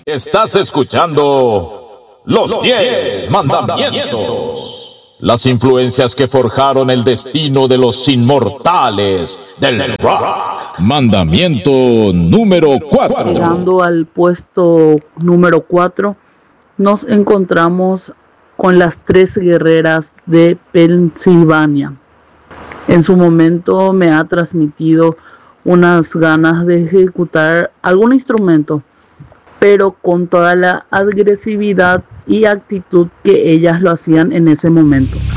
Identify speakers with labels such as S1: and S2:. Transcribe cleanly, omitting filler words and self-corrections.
S1: Estás escuchando Los 10 Mandamientos. Las influencias que forjaron el destino de los inmortales del rock. Mandamiento número 4.
S2: Llegando al puesto número 4, nos encontramos con las 3 guerreras de Pensilvania. En su momento me ha transmitido unas ganas de ejecutar algún instrumento, pero con toda la agresividad y actitud que ellas lo hacían en ese momento.